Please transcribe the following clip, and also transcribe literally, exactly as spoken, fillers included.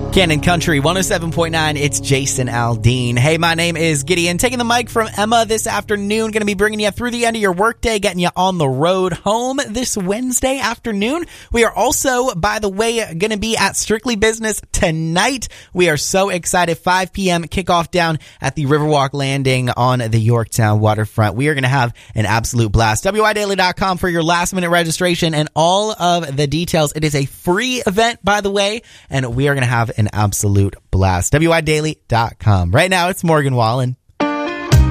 Cannon Country one oh seven point nine, it's Jason Aldean. Hey, my name is Gideon, taking the mic from Emma this afternoon. Going to be bringing you through the end of your workday, getting you on the road home this Wednesday afternoon. We are also, by the way, going to be at Strictly Business tonight. We are so excited. five p.m. kickoff down at the Riverwalk Landing on the Yorktown waterfront. We are going to have an absolute blast. W I daily dot com for your last minute registration and all of the details. It is a free event, by the way, and we are going to have an absolute blast. W I daily dot com. Right now, it's Morgan Wallen.